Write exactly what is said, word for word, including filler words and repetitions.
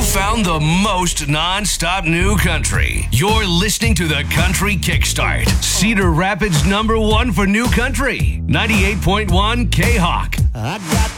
found the most non-stop new country. You're listening to the Country Kickstart. Cedar Rapids number one for new country. ninety-eight point one K-Hawk. I got